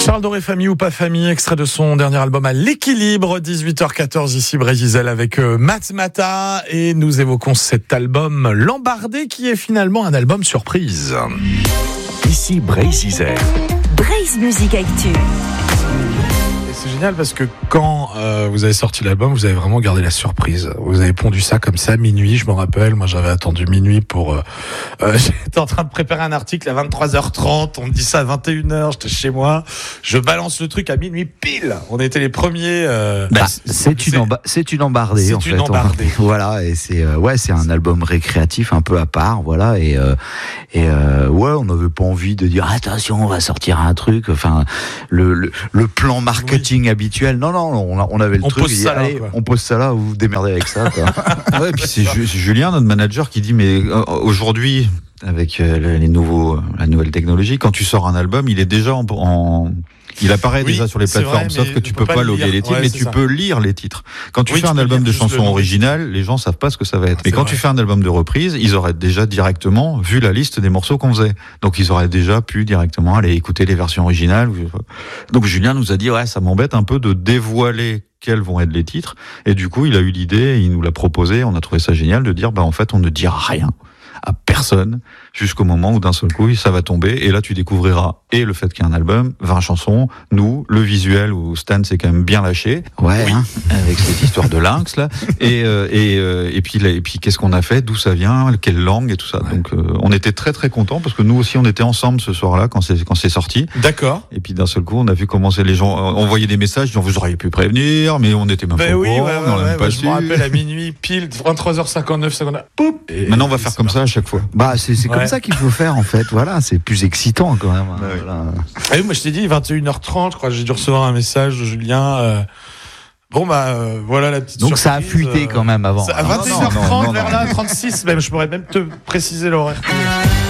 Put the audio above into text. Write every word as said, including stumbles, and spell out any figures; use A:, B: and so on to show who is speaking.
A: Charles Doré, famille ou pas famille, extrait de son dernier album à l'équilibre, dix-huit heures quatorze ici Brésil avec euh, Matmata, et nous évoquons cet album Lambardé qui est finalement un album surprise.
B: Ici Brésil.
C: Braise Musique Actu.
A: Et c'est génial parce que quand euh, vous avez sorti l'album, vous avez vraiment gardé la surprise. Vous avez pondu ça comme ça à minuit, je me rappelle. Moi, j'avais attendu minuit pour... Euh, euh, j'étais en train de préparer un article à vingt-trois heures trente. On me dit ça à vingt et une heures. J'étais chez moi. Je balance le truc à minuit pile. On était les premiers... Euh,
D: bah, c'est, une emba- c'est une embardée,
A: c'est
D: en
A: une
D: fait.
A: embardée.
D: On, voilà, et c'est, euh, ouais, c'est un album récréatif un peu à part, voilà. Et, euh, et euh, ouais, on n'avait pas envie de dire, attention, on va sortir un truc. Enfin, le, le, le plan marketing oui. habituel. Non, non, on, on avait le
A: on
D: truc.
A: Pose
D: dit,
A: ça
D: allez,
A: là,
D: on pose ça là, vous vous démerdez avec ça, quoi.
E: Ouais, et puis c'est Julien, notre manager, qui dit, mais euh, aujourd'hui, avec euh, les nouveaux, la nouvelle technologie, quand tu sors un album, il est déjà en, en il apparaît oui, déjà sur les plateformes, vrai, sauf que tu peux pas, pas loguer les titres, ouais, mais tu ça. peux lire les titres. Quand tu oui, fais tu un album de chansons originales, les gens savent pas ce que ça va être. Ah, mais quand vrai. tu fais un album de reprise, ils auraient déjà directement vu la liste des morceaux qu'on faisait. Donc ils auraient déjà pu directement aller écouter les versions originales. Donc Julien nous a dit, ouais, ça m'embête un peu de dévoiler quels vont être les titres. Et du coup, il a eu l'idée, il nous l'a proposé, on a trouvé ça génial de dire, bah en fait, on ne dira rien à personne jusqu'au moment où d'un seul coup ça va tomber, et là tu découvriras et le fait qu'il y a un album, vingt chansons, nous, le visuel où Stan s'est quand même bien lâché,
D: ouais,
E: oui,
D: hein.
E: avec cette histoire de lynx là, et euh, et euh, et puis là, et puis qu'est-ce qu'on a fait, d'où ça vient, quelle langue et tout ça. Ouais. Donc euh, on était très très contents parce que nous aussi on était ensemble ce soir-là quand c'est quand c'est sorti.
A: D'accord.
E: Et puis d'un seul coup on a vu commencer les gens envoyer des messages disant vous auriez pu prévenir, mais on était même
A: ben
E: pas
A: oui,
E: au courant,
A: ouais, ouais,
E: on l'a
A: ouais,
E: même pas
A: ouais,
E: su.
A: Je me rappelle à minuit pile, vingt-trois heures cinquante-neuf, cinquante-neuf, poup,
E: et maintenant on va faire comme ça à chaque fois.
D: Bah c'est c'est ouais. comme ça qu'il faut faire en fait. Voilà, c'est plus excitant quand même.
A: Ouais.
D: Voilà.
A: Ah oui, moi je t'ai dit vingt et une heures trente, je crois, j'ai dû recevoir un message de Julien. Euh... Bon bah euh, voilà la petite
D: Donc
A: surprise.
D: ça a fuité quand même avant.
A: À vingt et une heures trente, vers là, trente-six même, je pourrais même te préciser l'horaire.